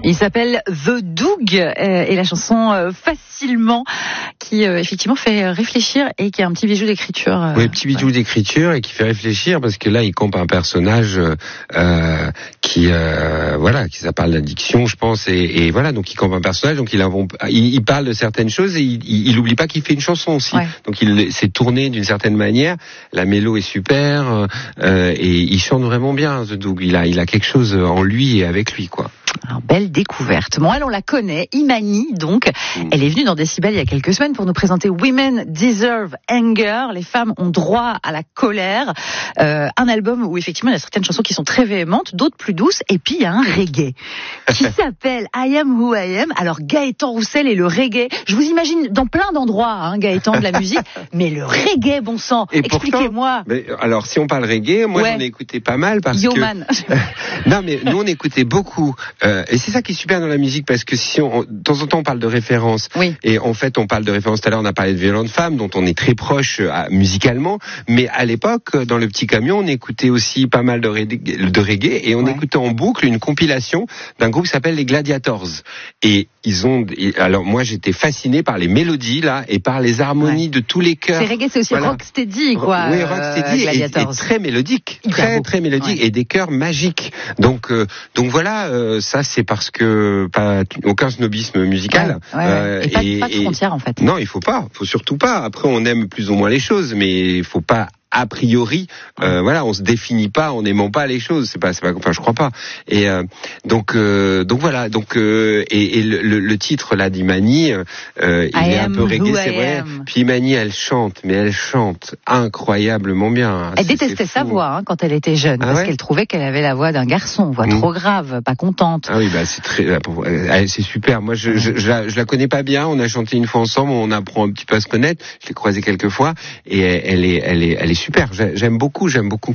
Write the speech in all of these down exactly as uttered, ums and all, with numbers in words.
Il s'appelle The Doug euh, et la chanson euh, Facilement qui euh, effectivement fait réfléchir et qui a un petit bijou d'écriture. Euh, oui, petit bijou ouais. d'écriture et qui fait réfléchir parce que là il campe un personnage euh, qui euh, voilà, qui ça parle d'addiction, je pense, et, et voilà, donc il campe un personnage, donc il, invente, il, il parle de certaines choses et il, il, il oublie pas qu'il fait une chanson aussi. Ouais. Donc il s'est tourné d'une certaine manière. La mélo est super euh, et il chante vraiment bien, The Doug. Il a il a quelque chose en lui et avec lui, quoi. Alors, belle découverte. Bon, elle, on la connaît, Imani, donc. Mm. Elle est venue dans Décibel il y a quelques semaines pour nous présenter Women Deserve Anger. Les femmes ont droit à la colère. Euh, un album où, effectivement, il y a certaines chansons qui sont très véhémentes, d'autres plus douces. Et puis, il y a un reggae qui s'appelle I Am Who I Am. Alors, Gaëtan Roussel et le reggae. Je vous imagine dans plein d'endroits, hein, Gaëtan, de la musique. Mais le reggae, bon sang. Et expliquez-moi. Pourtant, mais, alors, si on parle reggae, moi, ouais. j'en ai écouté pas mal parce Yo que... Man. Non, mais nous, on écoutait beaucoup. Euh, et c'est ça qui est super dans la musique, parce que si on, de temps en temps on parle de références, oui. et en fait on parle de références, tout à l'heure on a parlé de Violente Femme, dont on est très proche euh, musicalement, mais à l'époque, dans le petit camion, on écoutait aussi pas mal de reggae, de reggae et on ouais. écoutait en boucle une compilation d'un groupe qui s'appelle les Gladiators. Et ils ont, alors moi j'étais fasciné par les mélodies là, et par les harmonies ouais. de tous les chœurs. C'est reggae, c'est aussi voilà. rocksteady, quoi. Oui, rocksteady, euh, et, et très mélodique, Hyper très beau. très mélodique, ouais. et des chœurs magiques. Donc, euh, donc voilà, euh, ça c'est parce que pas aucun snobisme musical. Ouais, ouais, euh, et, pas, et pas de frontières en fait. Non, il faut pas, faut surtout pas. Après, on aime plus ou moins les choses, mais il faut pas. A priori, euh, voilà, on se définit pas en n'aimant pas les choses. C'est pas, c'est pas, enfin, je crois pas. Et euh, donc, euh, donc voilà, donc euh, et, et le, le titre là d'Imani, euh, il I est un peu reggae, c'est vrai. Am. Puis Imani, elle chante, mais elle chante incroyablement bien. Elle c'est, détestait c'est sa voix hein, quand elle était jeune, ah parce ouais qu'elle trouvait qu'elle avait la voix d'un garçon, voix mmh. trop grave, pas contente. Ah oui, bah c'est très, c'est super. Moi, je, je, je, la, je la connais pas bien. On a chanté une fois ensemble, on apprend un petit peu à se connaître. Je l'ai croisée quelques fois, et elle est, elle est, elle est super, j'aime beaucoup, j'aime beaucoup.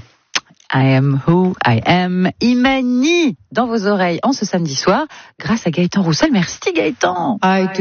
I am who I am, Imani, dans vos oreilles en ce samedi soir, grâce à Gaëtan Roussel. Merci Gaëtan. I